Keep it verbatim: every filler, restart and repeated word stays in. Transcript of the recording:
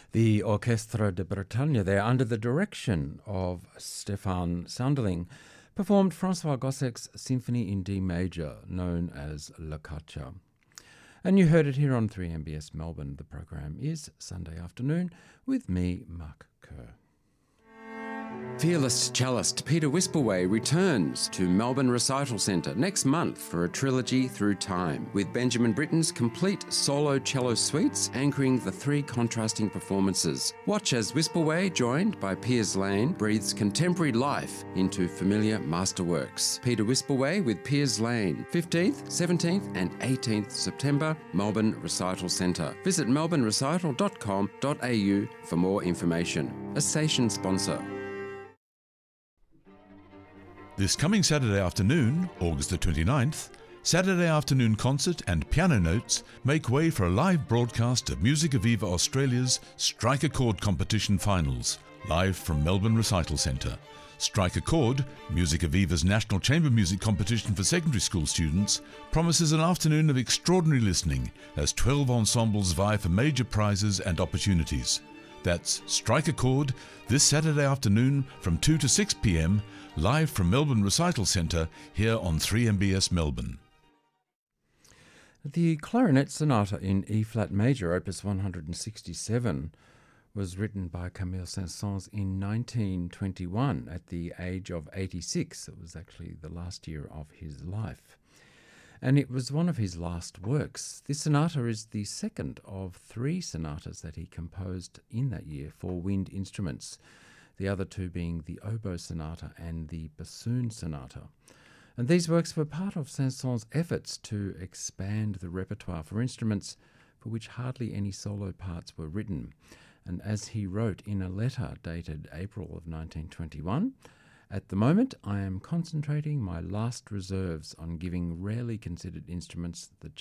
The Orchestra de Bretagne there, under the direction of Stefan Sanderling, performed Francois Gossek's Symphony in D major, known as La Caccia. And you heard it here on three M B S Melbourne. The program is Sunday Afternoon with me, Mark Kerr. Fearless cellist Peter Wispelwey returns to Melbourne Recital Centre next month for a trilogy through time, with Benjamin Britten's complete solo cello suites anchoring the three contrasting performances. Watch as Wispelwey, joined by Piers Lane, breathes contemporary life into familiar masterworks. Peter Wispelwey with Piers Lane, fifteenth, seventeenth and eighteenth September, Melbourne Recital Centre. Visit melbourne recital dot com dot a u for more information. A station sponsor. This coming Saturday afternoon, August the twenty-ninth, Saturday afternoon concert and piano notes make way for a live broadcast of Music Aviva Australia's Strike a Chord competition finals, live from Melbourne Recital Centre. Strike a Chord, Music Aviva's national chamber music competition for secondary school students, promises an afternoon of extraordinary listening as twelve ensembles vie for major prizes and opportunities. That's Strike a Chord this Saturday afternoon from two to six p m, live from Melbourne Recital Centre here on three M B S Melbourne. The Clarinet Sonata in E-flat major, opus one hundred sixty-seven, was written by Camille Saint-Saëns in nineteen twenty-one at the age of eighty-six. It was actually the last year of his life. And it was one of his last works. This sonata is the second of three sonatas that he composed in that year for wind instruments, the other two being the oboe sonata and the bassoon sonata. And these works were part of Saint-Saëns' efforts to expand the repertoire for instruments for which hardly any solo parts were written. And as he wrote in a letter dated April of nineteen twenty-one, "At the moment, I am concentrating my last reserves on giving rarely considered instruments the